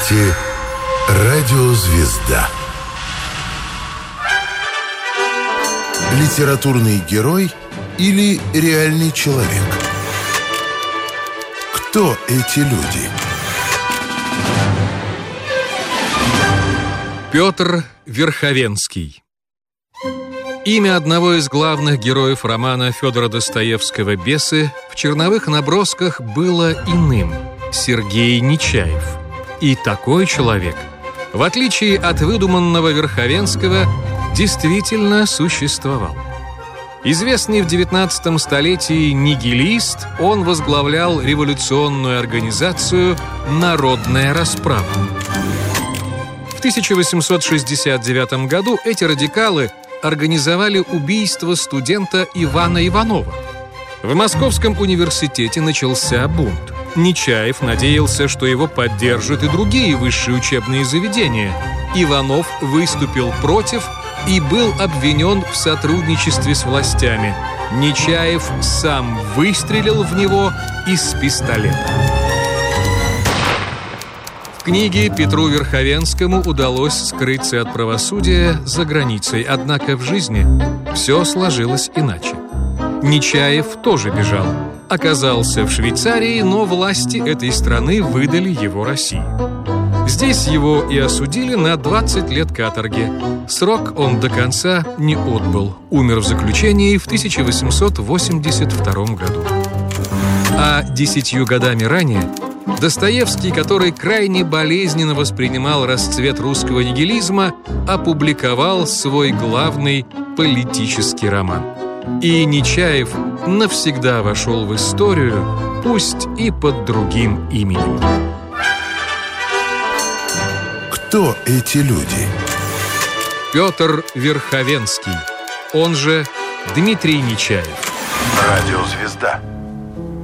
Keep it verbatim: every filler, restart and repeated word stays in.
слушаете «Радиозвезда». Литературный герой или реальный человек? Кто эти люди? Петр Верховенский. Имя одного из главных героев романа Федора Достоевского «Бесы» в черновых набросках было иным – Сергей Нечаев. И такой человек, в отличие от выдуманного Верховенского, действительно существовал. Известный в девятнадцатом столетии нигилист, он возглавлял революционную организацию «Народная расправа». В тысяча восемьсот шестьдесят девятом году эти радикалы организовали убийство студента Ивана Иванова. В Московском университете начался бунт. Нечаев надеялся, что его поддержат и другие высшие учебные заведения. Иванов выступил против и был обвинен в сотрудничестве с властями. Нечаев сам выстрелил в него из пистолета. В книге Петру Верховенскому удалось скрыться от правосудия за границей, однако в жизни все сложилось иначе. Нечаев тоже бежал. Оказался в Швейцарии, но власти этой страны выдали его России. Здесь его и осудили на двадцать лет каторги. Срок он до конца не отбыл. Умер в заключении в тысяча восемьсот восемьдесят втором году. А десятью годами ранее Достоевский, который крайне болезненно воспринимал расцвет русского нигилизма, опубликовал свой главный политический роман. И Нечаев навсегда вошел в историю, пусть и под другим именем. Кто эти люди? Петр Верховенский, он же Дмитрий Нечаев. Радиозвезда.